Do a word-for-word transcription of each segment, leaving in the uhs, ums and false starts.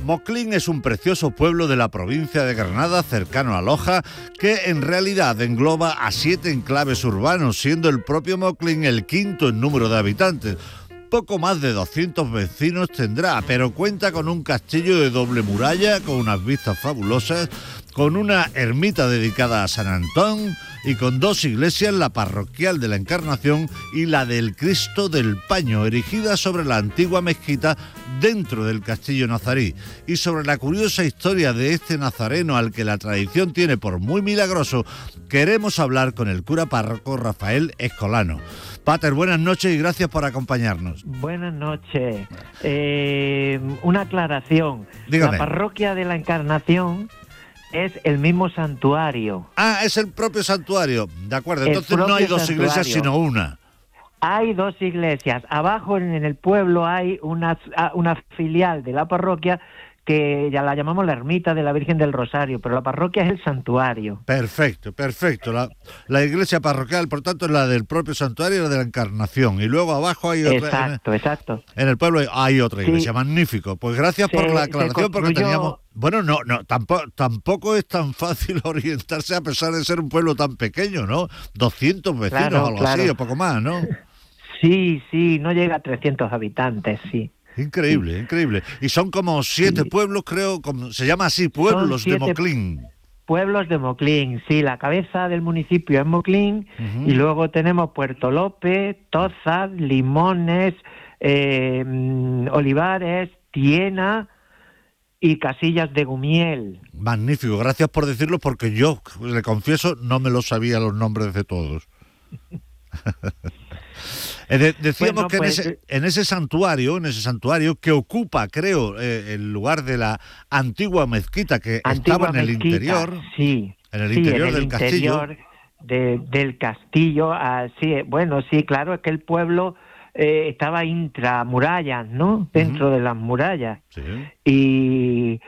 Moclín es un precioso pueblo de la provincia de Granada, cercano a Loja, que en realidad engloba a siete enclaves urbanos, siendo el propio Moclín el quinto en número de habitantes. Poco más de doscientos vecinos tendrá, pero cuenta con un castillo de doble muralla, con unas vistas fabulosas, con una ermita dedicada a San Antón y con dos iglesias, la parroquial de la Encarnación y la del Cristo del Paño, erigida sobre la antigua mezquita dentro del castillo nazarí. Y sobre la curiosa historia de este nazareno al que la tradición tiene por muy milagroso, queremos hablar con el cura párroco Rafael Escolano. Pater, buenas noches y gracias por acompañarnos. Buenas noches. Eh, una aclaración. Dígame. La parroquia de la Encarnación es el mismo santuario. Ah, es el propio santuario. De acuerdo, entonces no hay dos santuario. iglesias, sino una. Hay dos iglesias. Abajo en el pueblo hay una, una filial de la parroquia que ya la llamamos la ermita de la Virgen del Rosario, pero la parroquia es el santuario. Perfecto, perfecto. La, la iglesia parroquial, por tanto, es la del propio santuario y la de la Encarnación. Y luego abajo hay otra. Exacto, en, exacto. En el pueblo hay otra iglesia, sí. Magnífico. Pues gracias se, por la aclaración, porque construyó... teníamos... Bueno, no, no, tampoco, tampoco es tan fácil orientarse a pesar de ser un pueblo tan pequeño, ¿no? doscientos vecinos claro, o algo claro. así, o poco más, ¿no? Sí, sí, no llega a trescientos habitantes, sí. Increíble, sí. increíble. Y son como siete sí. pueblos, creo, como se llama así, pueblos de Moclín. Pueblos de Moclín, sí, la cabeza del municipio es Moclín, uh-huh. y luego tenemos Puerto López, Tozas, Limones, eh, Olivares, Tiena y Casillas de Gumiel. Magnífico, gracias por decirlo, porque yo, le confieso, no me lo sabía los nombres de todos. De, decíamos bueno, que pues, en, ese, en ese santuario, en ese santuario que ocupa, creo, eh, el lugar de la antigua mezquita que estaba en el mezquita, interior, sí, en el sí, interior en el del interior castillo. De, del castillo, ah, sí, bueno, sí, claro, es que el pueblo eh, estaba intramurallas, ¿no? Dentro uh-huh. de las murallas. Sí. Y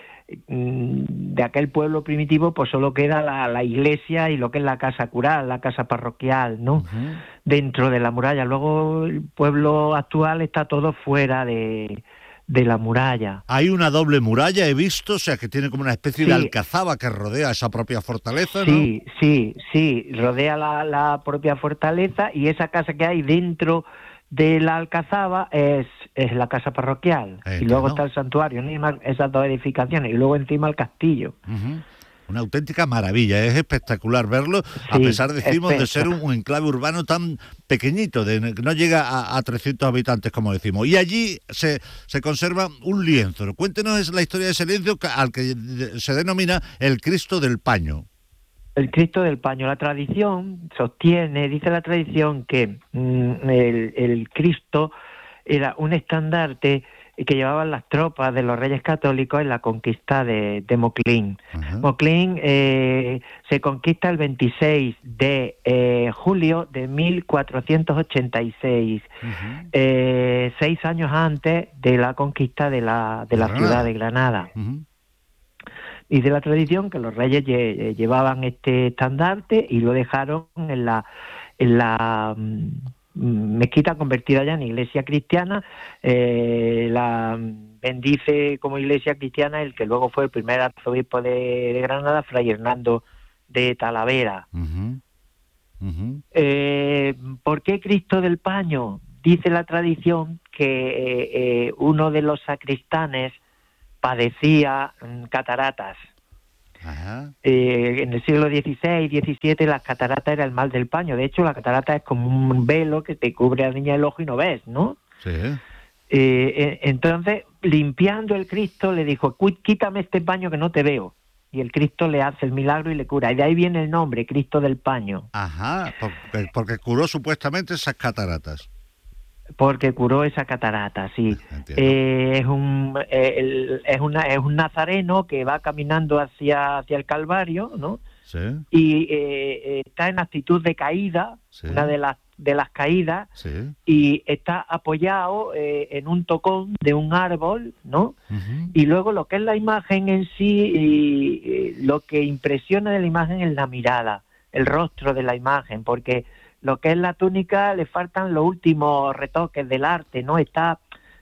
de aquel pueblo primitivo pues solo queda la, la iglesia y lo que es la casa cural, la casa parroquial, ¿no? Uh-huh. Dentro de la muralla. Luego el pueblo actual está todo fuera de, de la muralla. Hay una doble muralla, he visto, o sea que tiene como una especie sí. de alcazaba que rodea esa propia fortaleza, ¿no? Sí, sí, sí, rodea la, la propia fortaleza y esa casa que hay dentro de la alcazaba es, es la casa parroquial. Este, y luego ¿no? está el santuario, ¿no? Esas dos edificaciones, y luego encima el castillo. Uh-huh. Una auténtica maravilla, es espectacular verlo, sí, a pesar, decimos, de ser un, un enclave urbano tan pequeñito, de no llega a, a trescientos habitantes, como decimos. Y allí se, se conserva un lienzo. Cuéntenos la historia de ese lienzo al que se denomina el Cristo del Paño. El Cristo del Paño. La tradición sostiene, dice la tradición, que mmm, el, el Cristo era un estandarte que llevaban las tropas de los Reyes Católicos en la conquista de, de Moclín. Uh-huh. Moclín eh, se conquista el veintiséis de eh, julio de mil cuatrocientos ochenta y seis, uh-huh. eh, seis años antes de la conquista de la, de la Granada. ciudad de Granada. Uh-huh. Y de la tradición que los reyes lle- llevaban este estandarte y lo dejaron en la en la um, mezquita convertida ya en iglesia cristiana. Eh, la bendice como iglesia cristiana el que luego fue el primer arzobispo de, de Granada, Fray Hernando de Talavera. Uh-huh. Uh-huh. Eh, ¿Por qué Cristo del Paño? Dice la tradición que eh, eh, uno de los sacristanes padecía mm, cataratas. Ajá. Eh, en el siglo dieciséis, diecisiete las cataratas era el mal del paño. De hecho, la catarata es como un velo que te cubre a la niña el ojo y no ves, ¿no? Sí. Eh, entonces, limpiando el Cristo, le dijo, quítame este paño que no te veo. Y el Cristo le hace el milagro y le cura. Y de ahí viene el nombre, Cristo del Paño. Ajá, porque, porque curó supuestamente esas cataratas. Porque curó esa catarata, sí. Eh, es un eh, el, es una es un nazareno que va caminando hacia hacia el Calvario, ¿no? Sí. Y eh, está en actitud de caída, sí. una de las de las caídas, sí. y está apoyado eh, en un tocón de un árbol, ¿no? Uh-huh. Y luego lo que es la imagen en sí, y, y lo que impresiona de la imagen es la mirada, el rostro de la imagen, porque lo que es la túnica le faltan los últimos retoques del arte, ¿no? Está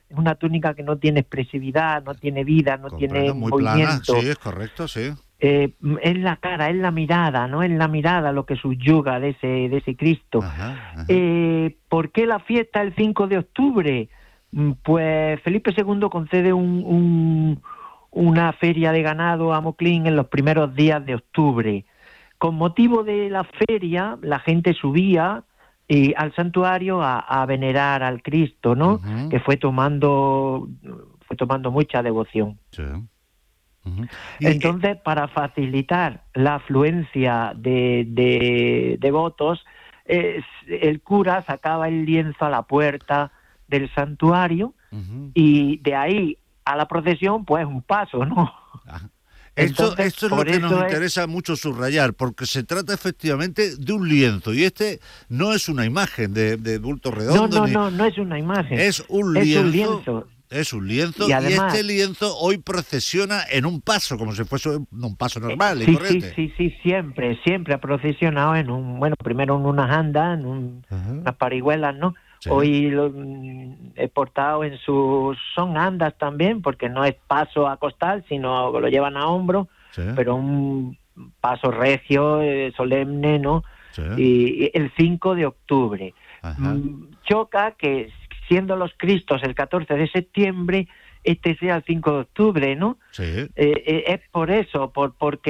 es una túnica que no tiene expresividad, no tiene vida, no Comprendo, tiene muy movimiento. plana, sí, es correcto, sí. Eh, es la cara, es la mirada, ¿no? Es la mirada lo que subyuga de ese, de ese Cristo. Ajá, ajá. Eh, ¿Por qué la fiesta el cinco de octubre? Mm, Pues Felipe segundo concede un, un, una feria de ganado a Moclín en los primeros días de octubre. Con motivo de la feria, la gente subía eh, al santuario a, a venerar al Cristo, ¿no? Uh-huh. Que fue tomando, fue tomando mucha devoción. Sí. Uh-huh. Y, Entonces, para facilitar la afluencia de, de, de votos, eh, el cura sacaba el lienzo a la puerta del santuario uh-huh. y de ahí a la procesión, pues un paso, ¿no? Ah. Esto, Entonces, esto es lo por que nos eso es- interesa mucho subrayar, porque se trata efectivamente de un lienzo, y este no es una imagen de, de bulto No, redondo, no, ni- no, no es una imagen. es un Es lienzo. un lienzo. Es un lienzo, Y y, además- este lienzo hoy procesiona en un paso, como si fuese un paso normal y Sí, sí, corriente. sí, sí, siempre, siempre ha procesionado en un, bueno, primero en unas andas, en un, Ajá. unas parihuelas, ¿no? Sí. Hoy lo mm, he portado en sus, son andas también, porque no es paso a costal, sino que lo llevan a hombro, Sí, pero un paso regio, eh, solemne, ¿no? sí. Y, y el cinco de octubre. Ajá. Mm, Choca que siendo los Cristos el catorce de septiembre, este sea el cinco de octubre, ¿no? Sí. Eh, eh, es por eso, por porque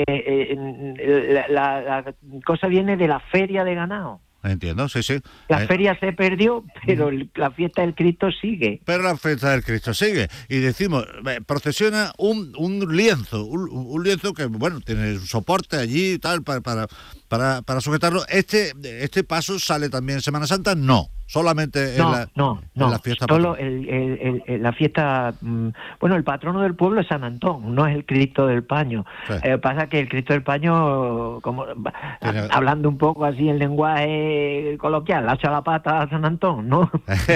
eh, la, la- la cosa viene de la feria de ganado. Entiendo, sí, sí. La Eh, feria se perdió, pero el- la fiesta del Cristo sigue. Pero la fiesta del Cristo sigue. Y decimos, eh, procesiona un, un lienzo, un, un lienzo que, bueno, tiene un soporte allí y tal para, para, para, para sujetarlo. Este, este paso sale también en Semana Santa, no. Solamente en No, la, no, en no. la fiesta Solo patronal. el, el- el- el- la fiesta. mm, Bueno, el patrono del pueblo es San Antón, no es el Cristo del Paño. Sí. Eh, pasa que el Cristo del Paño, como Tiene- hablando un poco así en lenguaje coloquial, la echa la pata a San Antón, ¿no?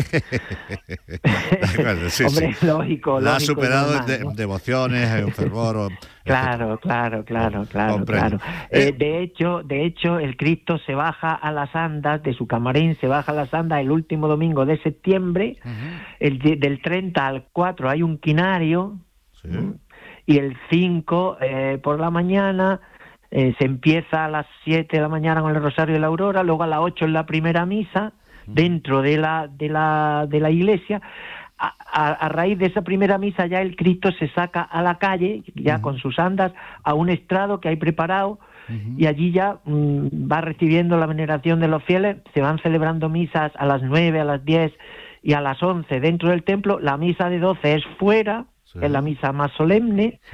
De acuerdo, sí, Hombre, sí. lógico, La ha lógico y superado en normal, de- ¿no? devociones, en fervor. o- Claro, claro, claro, claro, Comprendo. claro. Eh, Eh, de hecho, de hecho, el Cristo se baja a las andas de su camarín, se baja a las andas el último domingo de septiembre. Ujú. El de- del treinta al cuatro hay un quinario, Sí. y el cinco eh, por la mañana eh, se empieza a las siete de la mañana con el Rosario de la Aurora, luego a las ocho en la primera misa dentro de la de la de la iglesia. A, a- a raíz de esa primera misa ya el Cristo se saca a la calle, ya Ujú. con sus andas, a un estrado que hay preparado, Ujú. y allí ya mm, va recibiendo la veneración de los fieles. Se van celebrando misas a las nueve, a las diez y a las once dentro del templo. La misa de doce es fuera, Sí. es la misa más solemne, Sí.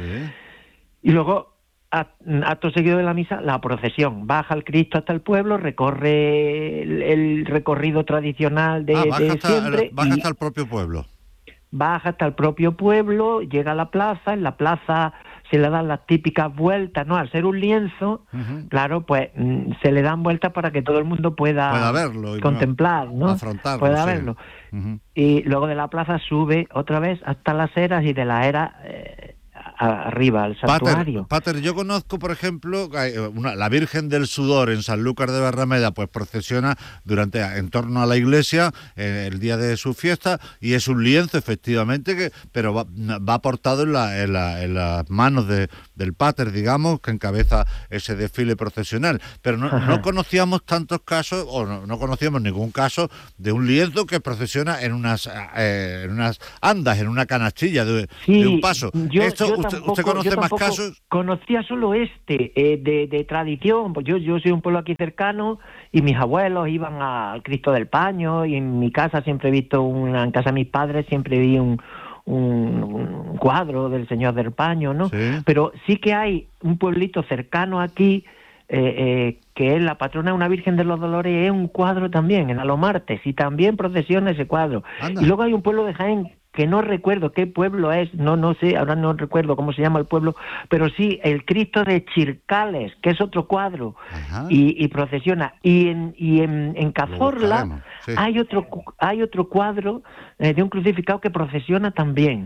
y luego, a- acto seguido de la misa, la procesión. Baja el Cristo hasta el pueblo, recorre el, el recorrido tradicional de, Ah, baja, de hasta, siempre, baja y hasta el propio pueblo. baja hasta el propio pueblo, llega a la plaza. En la plaza se le dan las típicas vueltas, ¿no? Al ser un lienzo, Ujú. claro, pues mm, se le dan vueltas para que todo el mundo pueda, Pueda verlo y contemplar, ¿no? afrontarlo, Pueda sí. verlo. Ujú. Y luego de la plaza sube otra vez hasta las eras, y de la era eh, a- arriba al Pater, santuario. Pater, yo conozco, por ejemplo, hay una- la Virgen del Sudor en Sanlúcar de Barrameda, pues procesiona durante en torno a la iglesia eh, el día de su fiesta, y es un lienzo, efectivamente, que pero va, va aportado en, la, en, la- en las manos de, del Pater, digamos, que encabeza ese desfile procesional. Pero no, no conocíamos tantos casos, o no, no conocíamos ningún caso de un lienzo que procesiona en unas, eh, en unas andas, en una canastilla de, Sí, de un paso. yo, Esto, yo usted, tampoco, ¿usted conoce yo más tampoco casos? Conocía solo este, eh, de, de tradición. Pues yo, yo soy un pueblo aquí cercano, y mis abuelos iban al Cristo del Paño, y en mi casa siempre he visto, una, en casa de mis padres siempre vi un, un, un cuadro del Señor del Paño, ¿no? Sí. Pero sí que hay un pueblito cercano aquí, eh, eh, que es la patrona de una Virgen de los Dolores, es un cuadro también, en Alomartes, y también procesiona ese cuadro. Anda. Y luego hay un pueblo de Jaén, que no recuerdo qué pueblo es, no no sé, ahora no recuerdo cómo se llama el pueblo, pero sí, el Cristo de Chircales, que es otro cuadro, Ajá. y, y procesiona. Y en, y en, en Lo Cazorla buscaremos, sí. hay otro cu- hay otro cuadro eh, de un crucificado que procesiona también.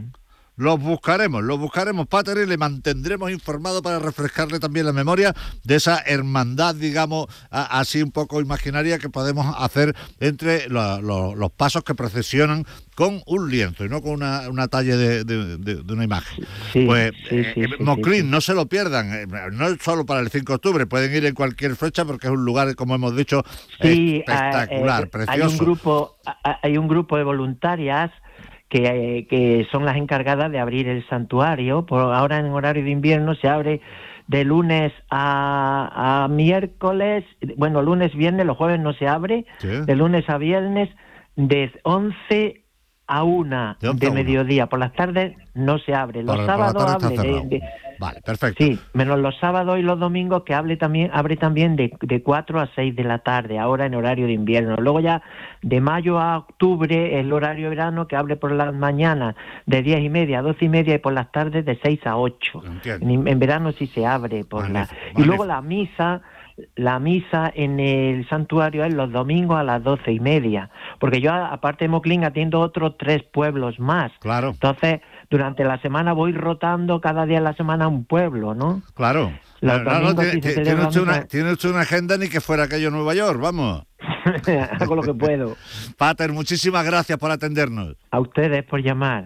Los buscaremos, los buscaremos, Pater, y le mantendremos informado para refrescarle también la memoria de esa hermandad, digamos, a, así un poco imaginaria que podemos hacer entre lo, lo, los pasos que procesionan con un lienzo y no con una, una talla de, de, de, de una imagen. Sí, pues sí, sí, eh, sí, Moclín, sí, sí. No se lo pierdan, no es solo para el cinco de octubre, pueden ir en cualquier fecha porque es un lugar, como hemos dicho, sí, espectacular, eh, precioso. Hay un grupo, hay un grupo de voluntarias Que, que son las encargadas de abrir el santuario. Por ahora en horario de invierno se abre de lunes a, a miércoles, bueno, lunes, viernes, los jueves no se abre, ¿sí? De lunes a viernes, de once a una de, de mediodía. Por las tardes no se abre. Los por, sábados por abre de, de... Vale, perfecto. Sí, menos los sábados y los domingos que abre también, abre también de, de cuatro a seis de la tarde, ahora en horario de invierno. Luego ya de mayo a octubre el horario de verano que abre por las mañanas de diez y media a doce y media y por las tardes de seis a ocho. En, en verano sí se abre por magnífico, la... Magnífico. Y luego la misa... La misa en el santuario es los domingos a las doce y media, porque yo aparte de Moclín atiendo otros tres pueblos más. Claro. Entonces, durante la semana voy rotando cada día de la semana un pueblo, ¿no? Claro. Los no, no, tiene, sí tiene, usted una, tiene usted una agenda ni que fuera aquello Nueva York, vamos. Hago lo que puedo. Pater, muchísimas gracias por atendernos. A ustedes por llamar.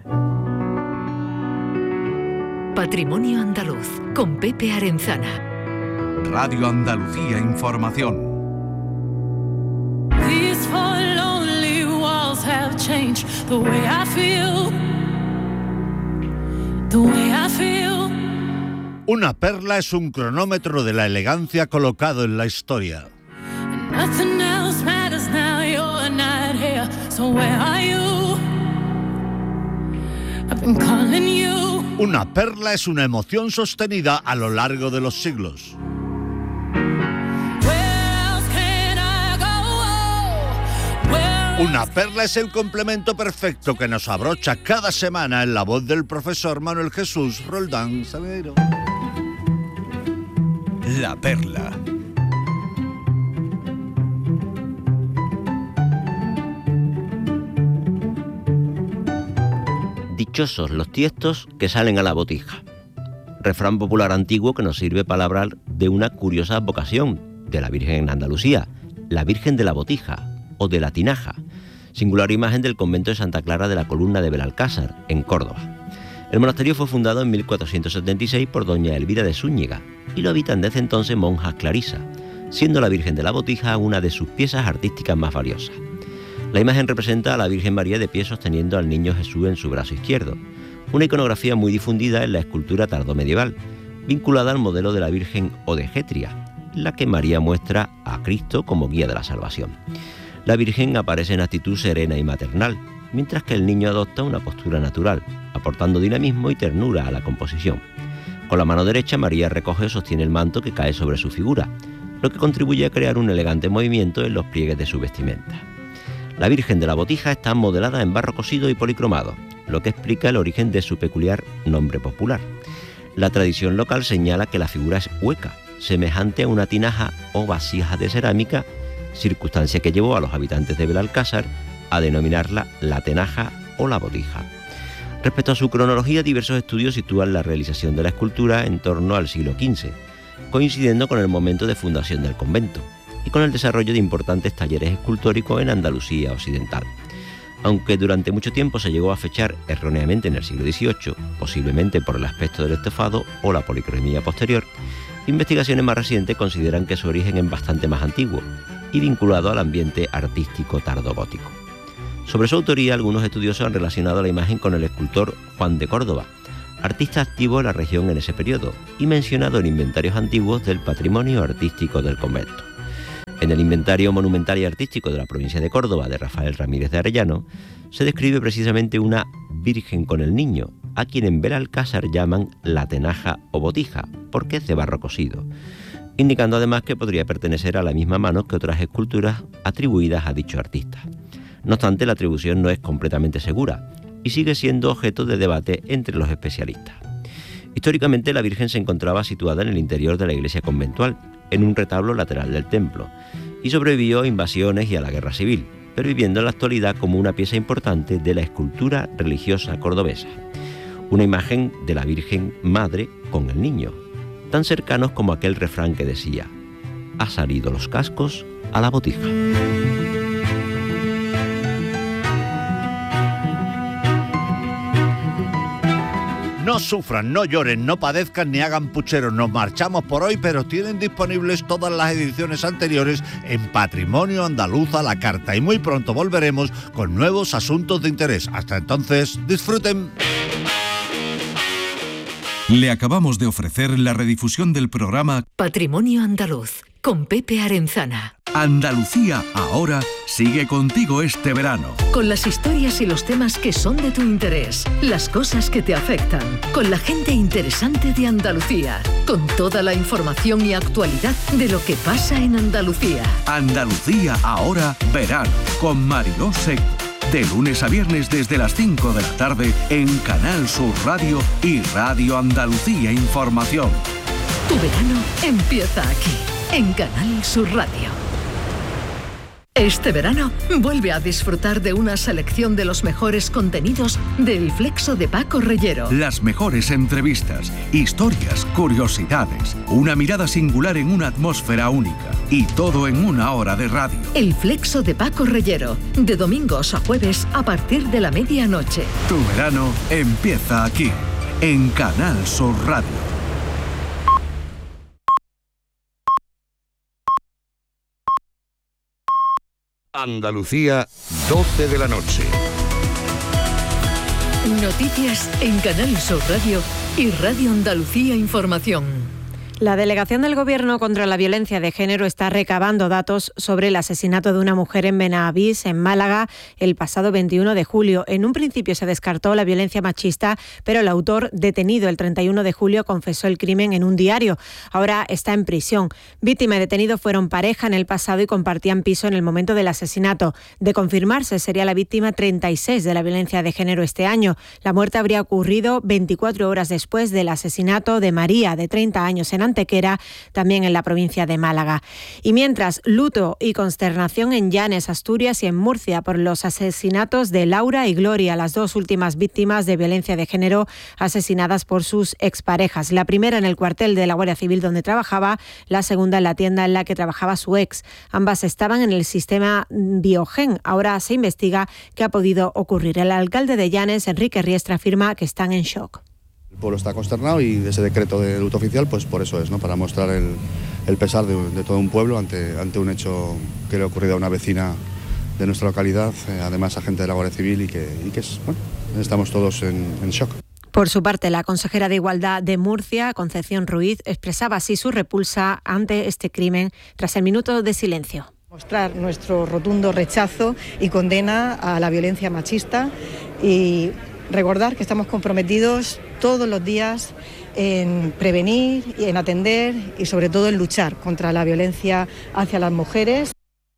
Patrimonio Andaluz, con Pepe Arenzana. Radio Andalucía Información. These four lonely walls have changed the way I feel. The way I feel. Una perla es un cronómetro de la elegancia colocado en la historia. Nothing else matters now, you're not here. So where are you? I've been calling you. Una perla es una emoción sostenida a lo largo de los siglos. Una perla es el complemento perfecto que nos abrocha cada semana en la voz del profesor Manuel Jesús Roldán Salgueiro. La perla. Dichosos los tiestos que salen a la botija. Refrán popular antiguo que nos sirve para hablar de una curiosa vocación de la Virgen en Andalucía, la Virgen de la Botija o de la Tinaja, singular imagen del convento de Santa Clara de la Columna de Belalcázar, en Córdoba. El monasterio fue fundado en mil cuatrocientos setenta y seis por doña Elvira de Zúñiga y lo habitan desde entonces monjas clarisas, siendo la Virgen de la Botija una de sus piezas artísticas más valiosas. La imagen representa a la Virgen María de pie sosteniendo al niño Jesús en su brazo izquierdo, una iconografía muy difundida en la escultura tardomedieval, vinculada al modelo de la Virgen Odegetria, la que María muestra a Cristo como guía de la salvación. La Virgen aparece en actitud serena y maternal, mientras que el niño adopta una postura natural, aportando dinamismo y ternura a la composición. Con la mano derecha, María recoge o sostiene el manto que cae sobre su figura, lo que contribuye a crear un elegante movimiento en los pliegues de su vestimenta. La Virgen de la Botija está modelada en barro cosido y policromado, lo que explica el origen de su peculiar nombre popular. La tradición local señala que la figura es hueca, semejante a una tinaja o vasija de cerámica, circunstancia que llevó a los habitantes de Belalcázar a denominarla la tenaja o la botija. Respecto a su cronología, diversos estudios sitúan la realización de la escultura en torno al siglo quince, coincidiendo con el momento de fundación del convento y con el desarrollo de importantes talleres escultóricos en Andalucía occidental. Aunque durante mucho tiempo se llegó a fechar erróneamente en el siglo dieciocho, posiblemente por el aspecto del estofado o la policromía posterior, investigaciones más recientes consideran que su origen es bastante más antiguo y vinculado al ambiente artístico tardogótico. Sobre su autoría, algunos estudiosos han relacionado la imagen con el escultor Juan de Córdoba, artista activo en la región en ese periodo y mencionado en inventarios antiguos del patrimonio artístico del convento. En el inventario monumental y artístico de la provincia de Córdoba de Rafael Ramírez de Arellano se describe precisamente una Virgen con el Niño, a quien en Belalcázar llaman la tenaja o botija, porque es de barro cosido, indicando además que podría pertenecer a la misma mano que otras esculturas atribuidas a dicho artista. No obstante, la atribución no es completamente segura y sigue siendo objeto de debate entre los especialistas. Históricamente, la Virgen se encontraba situada en el interior de la iglesia conventual, en un retablo lateral del templo, y sobrevivió a invasiones y a la guerra civil, perviviendo en la actualidad como una pieza importante de la escultura religiosa cordobesa. una imagen de la Virgen Madre con el niño, tan cercanos como aquel refrán que decía: ha salido los cascos a la botija. No sufran, no lloren, no padezcan ni hagan pucheros. Nos marchamos por hoy, pero tienen disponibles todas las ediciones anteriores en Patrimonio Andaluz a la carta. Y muy pronto volveremos con nuevos asuntos de interés. Hasta entonces, disfruten. Le acabamos de ofrecer la redifusión del programa Patrimonio Andaluz, con Pepe Arenzana. Andalucía Ahora sigue contigo este verano. Con las historias y los temas que son de tu interés, las cosas que te afectan, con la gente interesante de Andalucía, con toda la información y actualidad de lo que pasa en Andalucía. Andalucía Ahora Verano, con Mariló Seco. De lunes a viernes desde las cinco de la tarde en Canal Sur Radio y Radio Andalucía Información. Tu verano empieza aquí, en Canal Sur Radio. Este verano vuelve a disfrutar de una selección de los mejores contenidos del Flexo de Paco Reyero. Las mejores entrevistas, historias, curiosidades, una mirada singular en una atmósfera única y todo en una hora de radio. El Flexo de Paco Reyero, de domingos a jueves a partir de la medianoche. Tu verano empieza aquí, en Canal Sur Radio. Andalucía, doce de la noche. Noticias en Canal Sur Radio y Radio Andalucía Información. La delegación del Gobierno contra la violencia de género está recabando datos sobre el asesinato de una mujer en Benavís, en Málaga, el pasado veintiuno de julio. En un principio se descartó la violencia machista, pero el autor, detenido el treinta y uno de julio, confesó el crimen en un diario. Ahora está en prisión. Víctima y detenido fueron pareja en el pasado y compartían piso en el momento del asesinato. De confirmarse, sería la víctima treinta y seis de la violencia de género este año. La muerte habría ocurrido veinticuatro horas después del asesinato de María, de treinta años, en Antequera, también en la provincia de Málaga. Y mientras, luto y consternación en Llanes, Asturias y en Murcia por los asesinatos de Laura y Gloria, las dos últimas víctimas de violencia de género asesinadas por sus exparejas. La primera en el cuartel de la Guardia Civil donde trabajaba, la segunda en la tienda en la que trabajaba su ex. Ambas estaban en el sistema Biogen. Ahora se investiga qué ha podido ocurrir. El alcalde de Llanes, Enrique Riestra, afirma que están en shock. El pueblo está consternado y ese decreto de luto oficial, pues por eso es, ¿no? Para mostrar el, el pesar de, de todo un pueblo ante, ante un hecho que le ha ocurrido a una vecina de nuestra localidad, eh, además agente de la Guardia Civil, y que, y que es, bueno, estamos todos en, en shock. Por su parte, la consejera de Igualdad de Murcia, Concepción Ruiz, expresaba así su repulsa ante este crimen tras el minuto de silencio. Mostrar nuestro rotundo rechazo y condena a la violencia machista y recordar que estamos comprometidos todos los días en prevenir y en atender y sobre todo en luchar contra la violencia hacia las mujeres.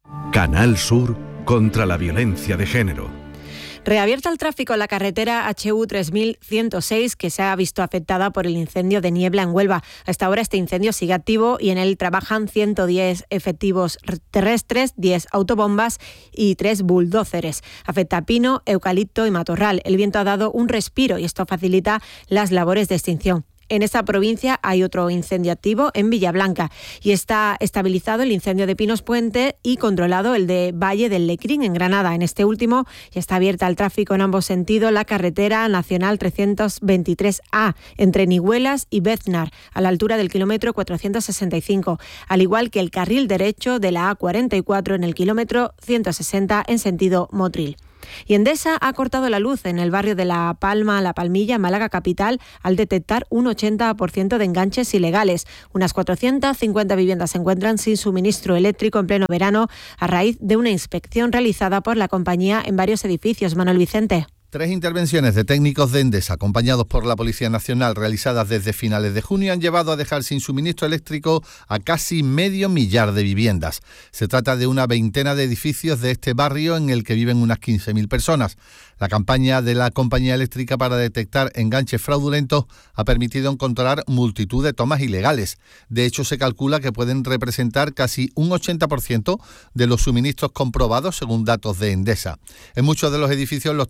Canal Sur contra la violencia de género. Reabierta el tráfico en la carretera H U tres mil ciento seis, que se ha visto afectada por el incendio de niebla en Huelva. Hasta ahora este incendio sigue activo y en él trabajan ciento diez efectivos terrestres, diez autobombas y tres bulldóceres. Afecta a pino, eucalipto y matorral. El viento ha dado un respiro y esto facilita las labores de extinción. En esta provincia hay otro incendio activo en Villablanca y está estabilizado el incendio de Pinos Puente y controlado el de Valle del Lecrín en Granada. En este último ya está abierta al tráfico en ambos sentidos la carretera nacional trescientos veintitrés A entre Nihuelas y Beznar a la altura del kilómetro cuatrocientos sesenta y cinco, al igual que el carril derecho de la A cuarenta y cuatro en el kilómetro ciento sesenta en sentido Motril. Y Endesa ha cortado la luz en el barrio de La Palma, La Palmilla, Málaga capital, al detectar un ochenta por ciento de enganches ilegales. Unas cuatrocientas cincuenta viviendas se encuentran sin suministro eléctrico en pleno verano a raíz de una inspección realizada por la compañía en varios edificios. Manuel Vicente. Tres intervenciones de técnicos de Endesa, acompañados por la Policía Nacional, realizadas desde finales de junio, han llevado a dejar sin suministro eléctrico a casi medio millar de viviendas. Se trata de una veintena de edificios de este barrio en el que viven unas quince mil personas. La campaña de la compañía eléctrica para detectar enganches fraudulentos ha permitido encontrar multitud de tomas ilegales. De hecho, se calcula que pueden representar casi un ochenta por ciento de los suministros comprobados según datos de Endesa. En muchos de los edificios, los técnicos de la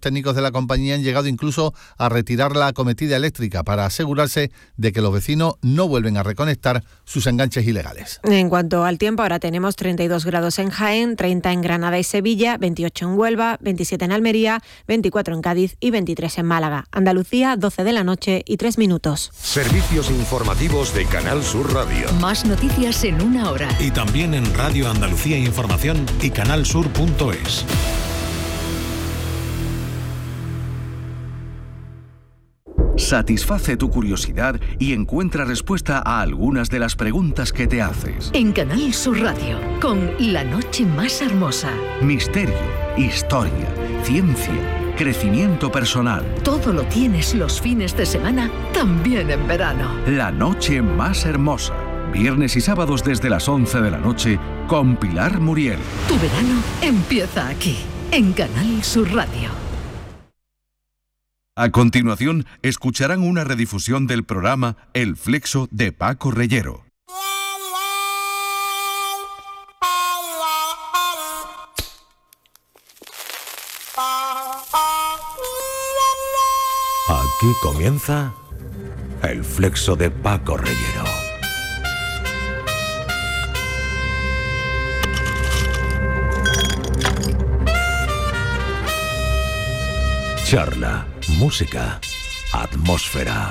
la compañía han llegado incluso a retirar la acometida eléctrica para asegurarse de que los vecinos no vuelven a reconectar sus enganches ilegales. En cuanto al tiempo, ahora tenemos treinta y dos grados en Jaén, treinta en Granada y Sevilla, veintiocho en Huelva, veintisiete en Almería, veinticuatro en Cádiz y veintitrés en Málaga. Andalucía, doce de la noche y tres minutos. Servicios informativos de Canal Sur Radio. Más noticias en una hora. Y también en Radio Andalucía Información y canalsur punto es. Satisface tu curiosidad y encuentra respuesta a algunas de las preguntas que te haces. En Canal Sur Radio, con La Noche Más Hermosa. Misterio, historia, ciencia, crecimiento personal. Todo lo tienes los fines de semana, también en verano. La Noche Más Hermosa. Viernes y sábados desde las once de la noche con Pilar Muriel. Tu verano empieza aquí, en Canal Sur Radio. A continuación, escucharán una redifusión del programa El Flexo de Paco Reyero. Aquí comienza El Flexo de Paco Reyero. Charla, música, atmósfera.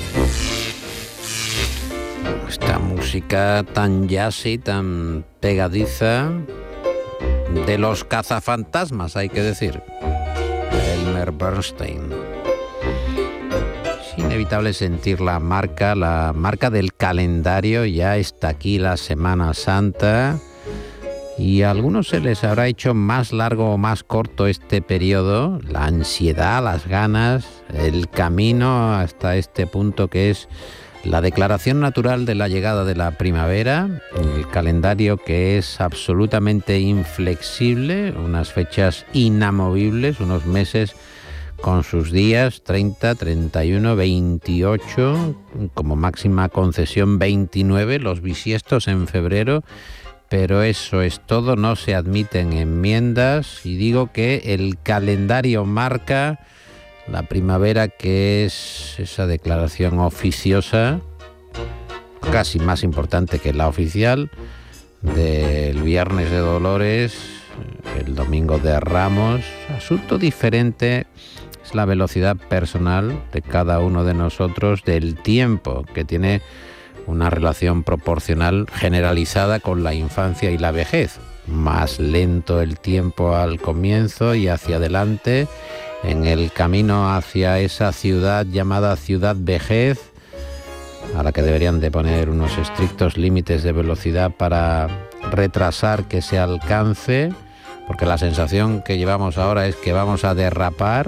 Esta música tan jazzy, tan pegadiza, de los cazafantasmas, hay que decir. Elmer Bernstein. Es inevitable sentir la marca, la marca del calendario. Ya está aquí la Semana Santa. Y a algunos se les habrá hecho más largo o más corto este periodo, la ansiedad, las ganas, el camino hasta este punto que es la declaración natural de la llegada de la primavera, el calendario que es absolutamente inflexible, unas fechas inamovibles, unos meses con sus días treinta, treinta y uno, veintiocho, como máxima concesión veintinueve, los bisiestos en febrero. Pero eso es todo, no se admiten enmiendas y digo que el calendario marca la primavera, que es esa declaración oficiosa, casi más importante que la oficial, del Viernes de Dolores, el Domingo de Ramos. Asunto diferente es la velocidad personal de cada uno de nosotros del tiempo, que tiene una relación proporcional generalizada con la infancia y la vejez. Más lento el tiempo al comienzo y hacia adelante, en el camino hacia esa ciudad llamada ciudad vejez, a la que deberían de poner unos estrictos límites de velocidad para retrasar que se alcance, porque la sensación que llevamos ahora es que vamos a derrapar.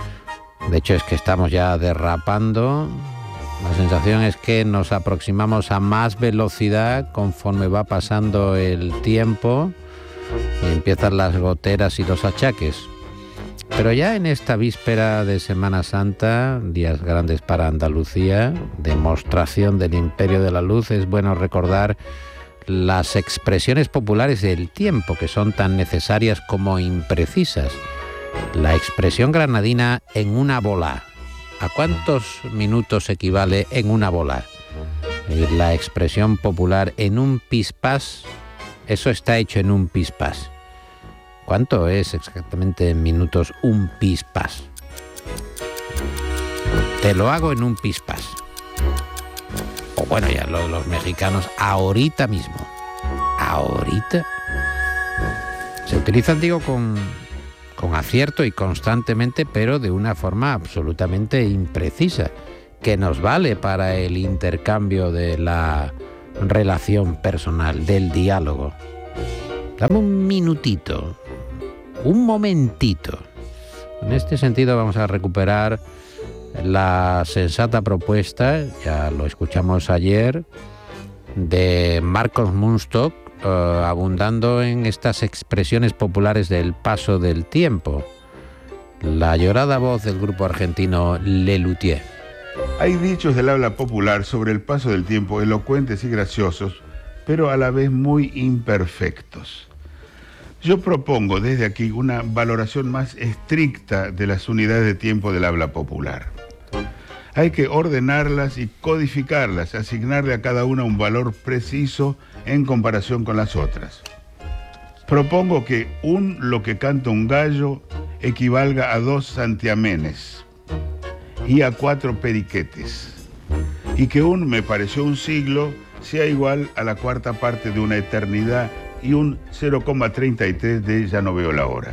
De hecho es que estamos ya derrapando. La sensación es que nos aproximamos a más velocidad conforme va pasando el tiempo y empiezan las goteras y los achaques. Pero ya en esta víspera de Semana Santa, días grandes para Andalucía, demostración del imperio de la luz, es bueno recordar las expresiones populares del tiempo, que son tan necesarias como imprecisas. La expresión granadina "en una bola". ¿A cuántos minutos equivale en una bola? La expresión popular "en un pispás", eso está hecho en un pispás. ¿Cuánto es exactamente en minutos un pispás? Te lo hago en un pispás. O bueno, ya los, los mexicanos, ahorita mismo. Ahorita. Se utilizan, digo, con... con acierto y constantemente, pero de una forma absolutamente imprecisa, que nos vale para el intercambio de la relación personal, del diálogo. Dame un minutito, un momentito. En este sentido vamos a recuperar la sensata propuesta, ya lo escuchamos ayer, de Marcos Munstock, Uh, abundando en estas expresiones populares del paso del tiempo. La llorada voz del grupo argentino Lelutier. Hay dichos del habla popular sobre el paso del tiempo elocuentes y graciosos, pero a la vez muy imperfectos. Yo propongo desde aquí una valoración más estricta de las unidades de tiempo del habla popular. Hay que ordenarlas y codificarlas, asignarle a cada una un valor preciso en comparación con las otras. Propongo que un lo que canta un gallo equivalga a dos santiamenes y a cuatro periquetes, y que un me pareció un siglo sea igual a la cuarta parte de una eternidad y un cero coma treinta y tres de ya no veo la hora.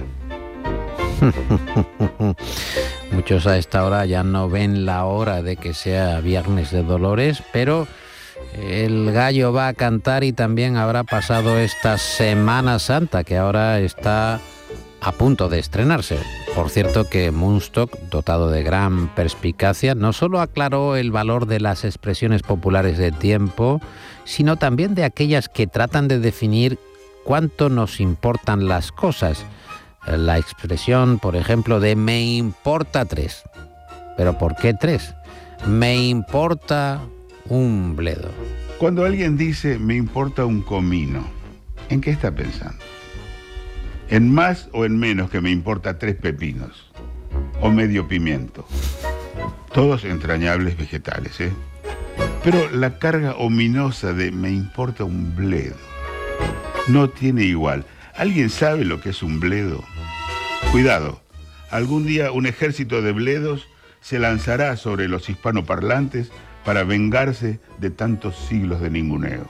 Muchos a esta hora ya no ven la hora de que sea Viernes de Dolores, pero el gallo va a cantar y también habrá pasado esta Semana Santa, que ahora está a punto de estrenarse. Por cierto que Munstock, dotado de gran perspicacia, no solo aclaró el valor de las expresiones populares de tiempo, sino también de aquellas que tratan de definir cuánto nos importan las cosas. La expresión, por ejemplo, de me importa tres. ¿Pero por qué tres? Me importa un bledo. Cuando alguien dice me importa un comino, ¿en qué está pensando? ¿En más o en menos que me importa tres pepinos? ¿O medio pimiento? Todos entrañables vegetales, ¿eh? Pero la carga ominosa de me importa un bledo no tiene igual. ¿Alguien sabe lo que es un bledo? Cuidado, algún día un ejército de bledos se lanzará sobre los hispanoparlantes para vengarse de tantos siglos de ninguneo.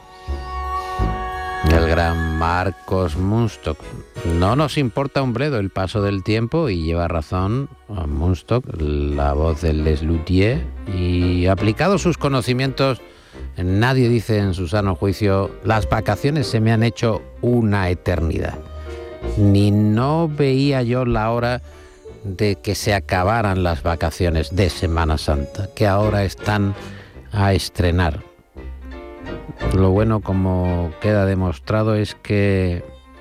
El gran Marcos Munstock. No nos importa un bledo el paso del tiempo, y lleva razón Munstock, la voz de Les Luthiers, y aplicado sus conocimientos, nadie dice en su sano juicio, las vacaciones se me han hecho una eternidad. Ni no veía yo la hora de que se acabaran las vacaciones de Semana Santa, que ahora están a estrenar. Lo bueno, como queda demostrado, es que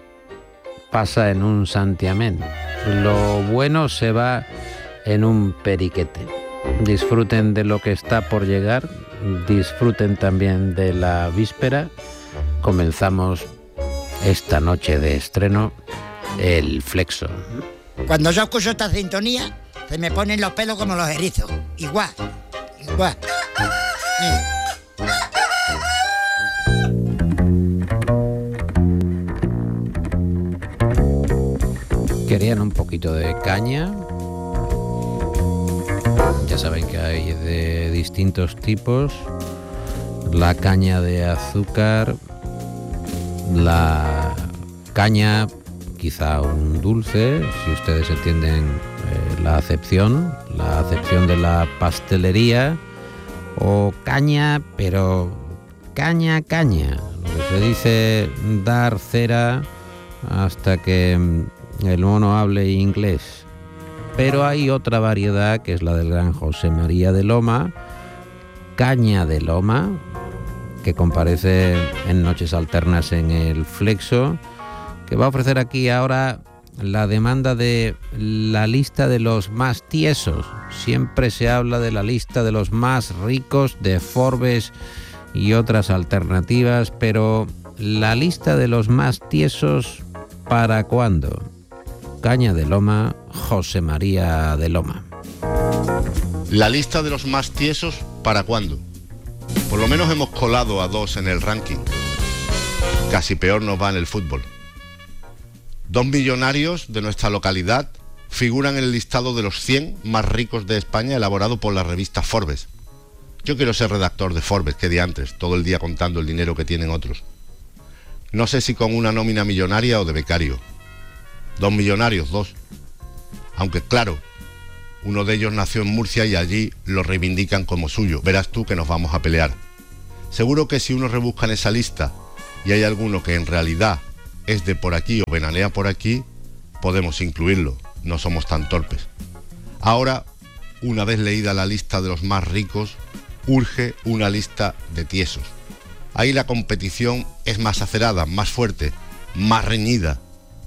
pasa en un santiamén. Lo bueno se va en un periquete. Disfruten de lo que está por llegar, disfruten también de la víspera. Comenzamos esta noche de estreno el Flexo. Cuando yo escucho esta sintonía, se me ponen los pelos como los erizos. Igual, igual. Sí. ¿Querían un poquito de caña? Ya saben que hay de distintos tipos. La caña de azúcar, la caña, quizá un dulce, si ustedes entienden eh, la acepción, la acepción de la pastelería, o caña, pero caña, caña, lo que se dice dar cera hasta que el mono hable inglés. Pero hay otra variedad, que es la del gran José María de Loma, caña de Loma, que comparece en Noches Alternas en el Flexo, que va a ofrecer aquí ahora la demanda de la lista de los más tiesos. Siempre se habla de la lista de los más ricos de Forbes y otras alternativas, pero la lista de los más tiesos, ¿para cuándo? Caña de Loma, José María de Loma. La lista de los más tiesos, ¿para cuándo? Por lo menos hemos colado a dos en el ranking. Casi peor nos va en el fútbol. Dos millonarios de nuestra localidad figuran en el listado de los cien más ricos de España, elaborado por la revista Forbes. Yo quiero ser redactor de Forbes, que diantres, todo el día contando el dinero que tienen otros. No sé si con una nómina millonaria o de becario. Dos millonarios, dos. Aunque claro, uno de ellos nació en Murcia y allí lo reivindican como suyo. Verás tú que nos vamos a pelear. Seguro que si uno rebusca en esa lista y hay alguno que en realidad es de por aquí o venanea por aquí, podemos incluirlo. No somos tan torpes. Ahora, una vez leída la lista de los más ricos, urge una lista de tiesos. Ahí la competición es más acerada, más fuerte, más reñida.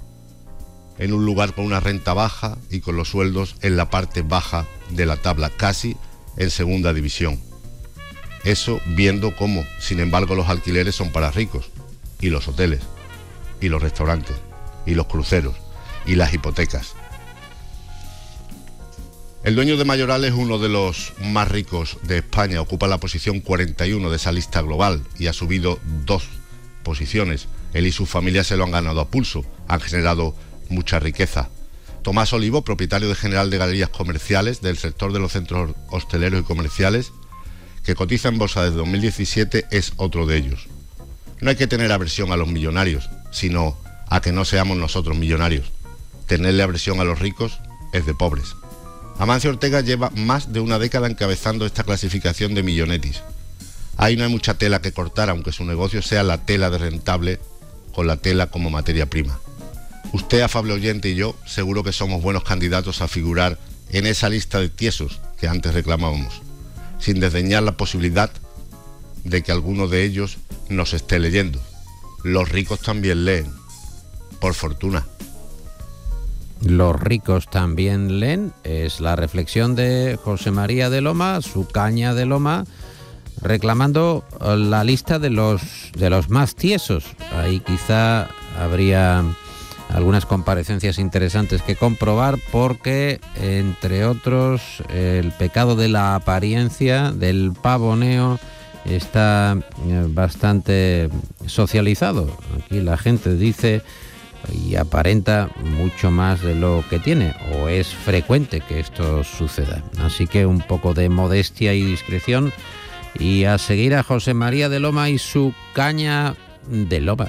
En un lugar con una renta baja y con los sueldos en la parte baja de la tabla, casi en segunda división. Eso viendo cómo, sin embargo, los alquileres son para ricos, y los hoteles, y los restaurantes, y los cruceros, y las hipotecas. El dueño de Mayoral es uno de los más ricos de España, ocupa la posición cuarenta y uno de esa lista global y ha subido dos posiciones. Él y su familia se lo han ganado a pulso, han generado mucha riqueza. Tomás Olivo, propietario de General de Galerías Comerciales del sector de los centros hosteleros y comerciales, que cotiza en bolsa desde dos mil diecisiete, es otro de ellos. No hay que tener aversión a los millonarios, sino a que no seamos nosotros millonarios. Tenerle aversión a los ricos es de pobres. Amancio Ortega lleva más de una década encabezando esta clasificación de millonetis. Ahí no hay mucha tela que cortar, aunque su negocio sea la tela de rentable, con la tela como materia prima. Usted, afable oyente, y yo seguro que somos buenos candidatos a figurar en esa lista de tiesos que antes reclamábamos, sin desdeñar la posibilidad de que alguno de ellos nos esté leyendo. Los ricos también leen, por fortuna. Los ricos también leen, es la reflexión de José María de Loma, su caña de Loma, reclamando la lista de los, de los más tiesos. Ahí quizá habría algunas comparecencias interesantes que comprobar, porque, entre otros, el pecado de la apariencia, del pavoneo, está bastante socializado. Aquí la gente dice y aparenta mucho más de lo que tiene, o es frecuente que esto suceda. Así que un poco de modestia y discreción, y a seguir a José María de Loma y su caña de Loma.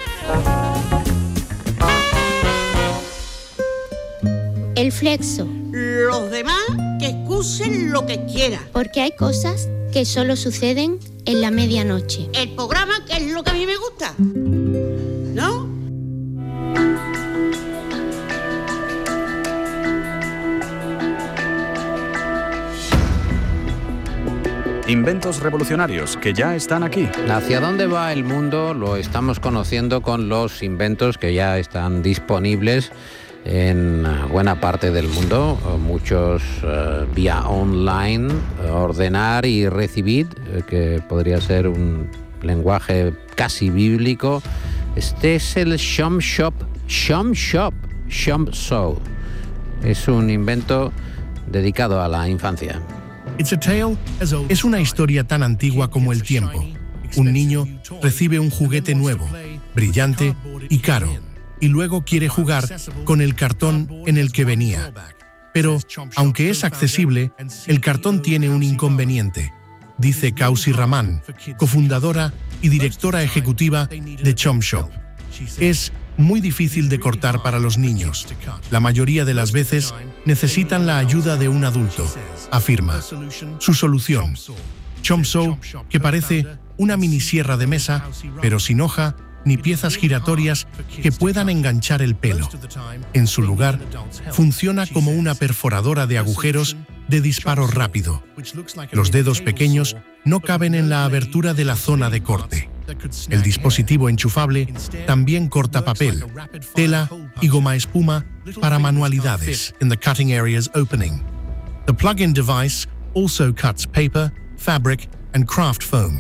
El flexo. Los demás que excusen lo que quieran. Porque hay cosas que solo suceden en la medianoche. El programa, que es lo que a mí me gusta, ¿no? Inventos revolucionarios que ya están aquí. ¿Hacia dónde va el mundo? Lo estamos conociendo con los inventos que ya están disponibles en buena parte del mundo, muchos uh, vía online, ordenar y recibir, eh, que podría ser un lenguaje casi bíblico. Este es el Shom Shop, Shom Shop, Shom Show. Es un invento dedicado a la infancia. Es una historia tan antigua como el tiempo. Un niño recibe un juguete nuevo, brillante y caro, y luego quiere jugar con el cartón en el que venía. Pero, aunque es accesible, el cartón tiene un inconveniente, dice Kausi Raman, cofundadora y directora ejecutiva de Shom Shop. Es muy difícil de cortar para los niños. La mayoría de las veces necesitan la ayuda de un adulto, afirma. Su solución, Shom Shop, que parece una mini sierra de mesa, pero sin hoja ni piezas giratorias que puedan enganchar el pelo. En su lugar, funciona como una perforadora de agujeros de disparo rápido. Los dedos pequeños no caben en la abertura de la zona de corte. El dispositivo enchufable también corta papel, tela y goma espuma para manualidades in the cutting areas opening. The plug-in device also cuts paper, fabric and craft foam.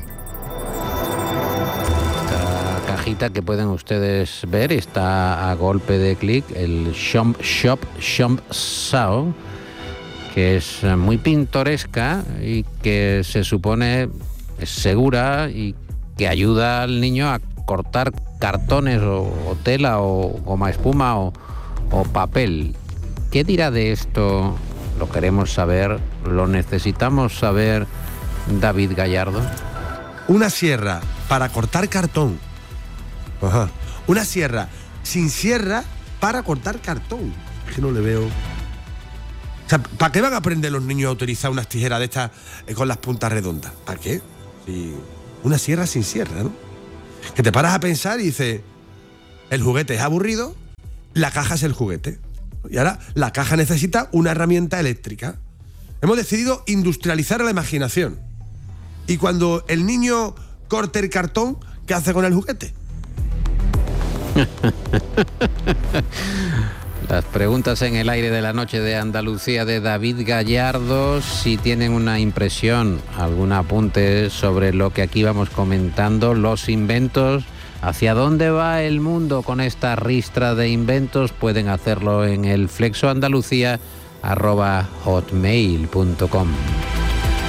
Esta cajita que pueden ustedes ver está a golpe de clic, el Shom Shop Shom Show, que es muy pintoresca y que se supone es segura y que ayuda al niño a cortar cartones o, o tela o goma espuma o, o papel. ¿Qué dirá de esto? Lo queremos saber, lo necesitamos saber, David Gallardo. Una sierra para cortar cartón. Ajá. Una sierra sin sierra para cortar cartón. Es que no le veo. O sea, ¿para qué van a aprender los niños a utilizar unas tijeras de estas eh, con las puntas redondas? ¿Para qué? Sí. Una sierra sin sierra, ¿no? Que te paras a pensar y dices, el juguete es aburrido, la caja es el juguete. Y ahora la caja necesita una herramienta eléctrica. Hemos decidido industrializar la imaginación. Y cuando el niño corte el cartón, ¿qué hace con el juguete? Las preguntas en el aire de la noche de Andalucía de David Gallardo. Si tienen una impresión, algún apunte sobre lo que aquí vamos comentando, los inventos ¿Hacia dónde va el mundo con esta ristra de inventos? Pueden hacerlo en el flexoandalucía arroba hotmail punto com.